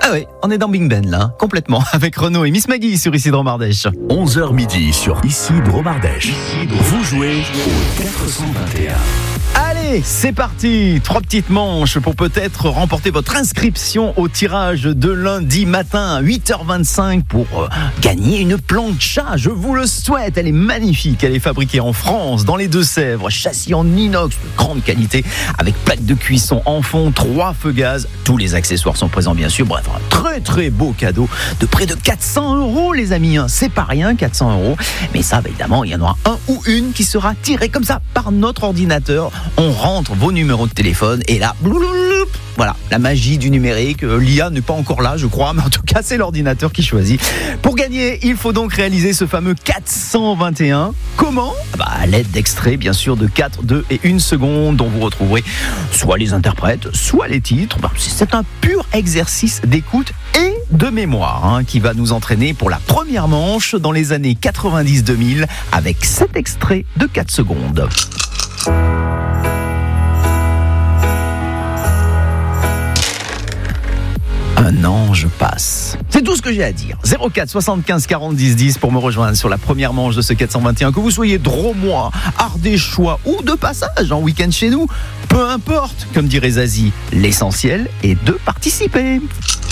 Ah oui, on est dans Big Ben là, complètement, avec Renaud et Miss Maggie sur Ici Dromardèche. 11h midi sur Ici Dromardèche. Vous jouez au 421. Allez, c'est parti. 3 petites manches pour peut-être remporter votre inscription au tirage de lundi matin à 8h25 pour gagner une plancha. Je vous le souhaite, elle est magnifique. Elle est fabriquée en France, dans les Deux-Sèvres, châssis en inox de grande qualité, avec plaque de cuisson en fond, 3 feux gaz. Tous les accessoires sont présents bien sûr. Bref, un très très beau cadeau de près de 400 € les amis. C'est pas rien, 400 €. Mais ça, évidemment, il y en aura un ou une qui sera tiré comme ça par notre ordinateur. On rentre vos numéros de téléphone et là, voilà, la magie du numérique. L'IA n'est pas encore là, je crois, mais en tout cas, c'est l'ordinateur qui choisit. Pour gagner, il faut donc réaliser ce fameux 421. Comment ? À l'aide d'extraits, bien sûr, de 4, 2 et 1 seconde, dont vous retrouverez soit les interprètes, soit les titres. C'est un pur exercice d'écoute et de mémoire qui va nous entraîner pour la première manche dans les années 90-2000 avec 7 extraits de 4 secondes. Un ange passe. C'est tout ce que j'ai à dire. 04 75 40 10 10 pour me rejoindre sur la première manche de ce 421. Que vous soyez dromois, ardéchois ou de passage en week-end chez nous, peu importe, comme dirait Zazie, l'essentiel est de participer.